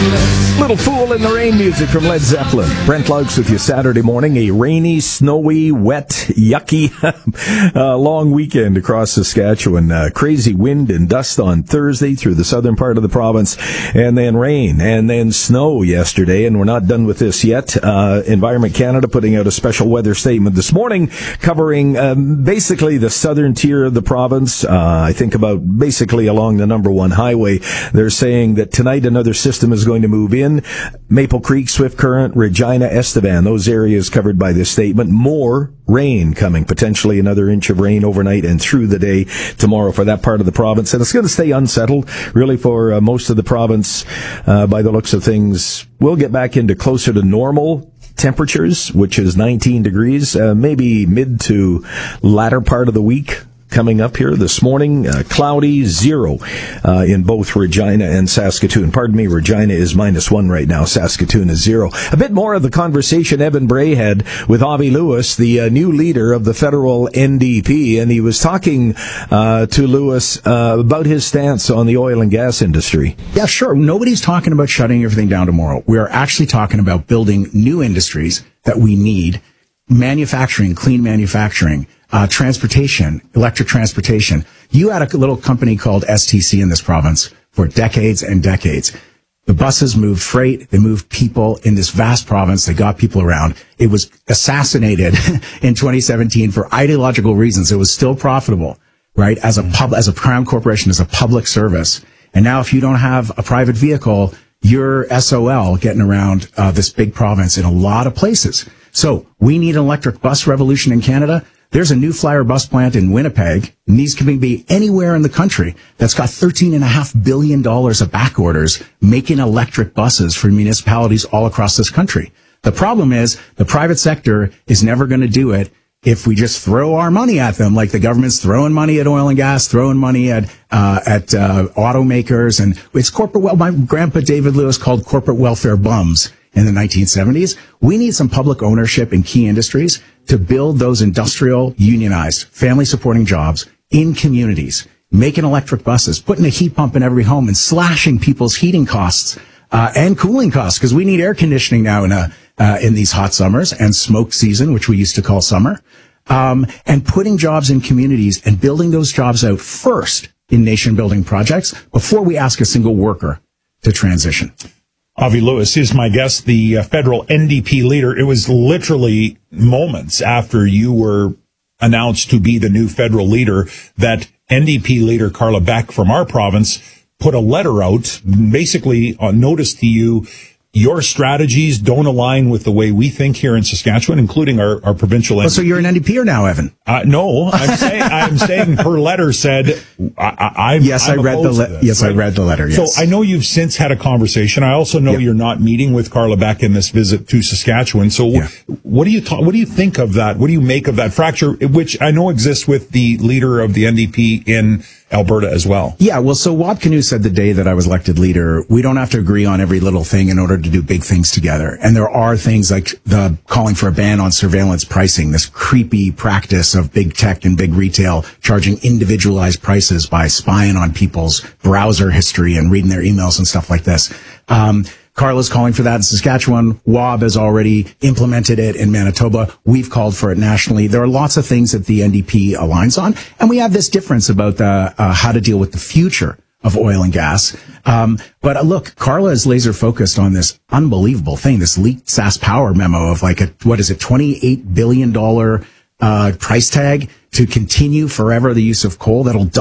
Little Fool in the Rain music from Led Zeppelin. Brent Laux with you Saturday morning. A rainy, snowy, wet, yucky, long weekend across Saskatchewan. Crazy wind and dust on Thursday through the southern part of the province, and then rain, and then snow yesterday, and we're not done with this yet. Environment Canada putting out a special weather statement this morning covering basically the southern tier of the province. I think about basically along the number 1 highway. They're saying that tonight another system is going to move in. Maple Creek, Swift Current, Regina, Estevan, those areas covered by this statement. More rain coming, potentially another inch of rain overnight and through the day tomorrow for that part of the province. And it's going to stay unsettled, really, for most of the province. By the looks of things, we'll get back into closer to normal temperatures, which is 19 degrees, maybe mid to latter part of the week. Coming up here this morning, cloudy, 0 in both Regina and Saskatoon. Pardon me, Regina is -1 right now. Saskatoon is 0. A bit more of the conversation Evan Bray had with Avi Lewis, the new leader of the federal NDP, and he was talking to Lewis about his stance on the oil and gas industry. Yeah, sure. Nobody's talking about shutting everything down tomorrow. We're actually talking about building new industries that we need. Manufacturing, clean manufacturing, transportation, electric transportation. You had a little company called STC in this province for decades and decades. The buses moved freight, they moved people in this vast province, they got people around. It was assassinated in 2017 for ideological reasons. It was still profitable, right? As a crown corporation, as a public service. And now if you don't have a private vehicle, you're SOL getting around this big province in a lot of places. So we need an electric bus revolution in Canada. There's a New Flyer bus plant in Winnipeg, and these can be anywhere in the country that's got $13.5 billion of back orders making electric buses for municipalities all across this country. The problem is the private sector is never going to do it if we just throw our money at them, like the government's throwing money at oil and gas, throwing money at automakers, and it's corporate. Well, my grandpa David Lewis called corporate welfare bums in the 1970s. We need some public ownership in key industries to build those industrial, unionized, family-supporting jobs in communities, making electric buses, putting a heat pump in every home, and slashing people's heating costs and cooling costs, because we need air conditioning now in these hot summers and smoke season, which we used to call summer, and putting jobs in communities and building those jobs out first in nation-building projects before we ask a single worker to transition. Avi Lewis is my guest, the federal NDP leader. It was literally moments after you were announced to be the new federal leader that NDP leader Carla Beck from our province put a letter out, basically on notice to you. Your strategies don't align with the way we think here in Saskatchewan, including our provincial. Well, so you're an NDPer now, Evan? No, I'm saying her letter said I'm. Yes, I read the letter. Yes, right? I read the letter. Yes. So I know you've since had a conversation. I also know you're not meeting with Carla Beck in this visit to Saskatchewan. So what do you think of that? What do you make of that fracture, which I know exists with the leader of the NDP in Alberta as well? Yeah, well, so Wab Kinew said the day that I was elected leader, we don't have to agree on every little thing in order to do big things together. And there are things like the calling for a ban on surveillance pricing, this creepy practice of big tech and big retail charging individualized prices by spying on people's browser history and reading their emails and stuff like this. Carla's calling for that in Saskatchewan. Wab has already implemented it in Manitoba. We've called for it nationally. There are lots of things that the NDP aligns on, and we have this difference about how to deal with the future of oil and gas. But look, Carla is laser focused on this unbelievable thing, this leaked SaskPower memo of like $28 billion price tag to continue forever the use of coal that'll